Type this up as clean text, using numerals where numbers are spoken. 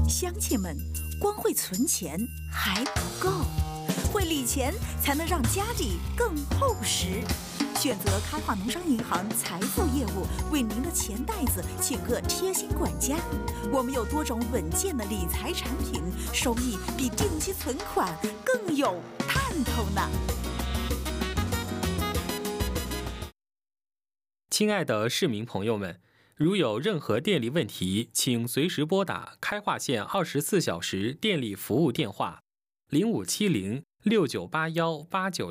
乡亲们，光会存钱还不够，会理钱才能让家里更厚实。选择开化农商银行财富业务，为您的钱袋子请个贴心管家。我们有多种稳健的理财产品，收益比定期存款更有盼头呢。 亲爱的市民朋友们，如有任何电力问题，请随时拨打开化县24小时电力服务电话0570698189。